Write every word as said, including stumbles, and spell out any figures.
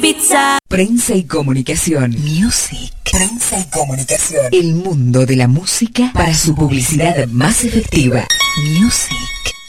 pizza. Prensa y comunicación. Music. Prensa y comunicación. El mundo de la música para su publicidad más efectiva. Music.